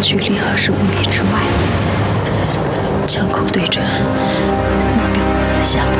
距离25米之外，枪口对准目标下巴。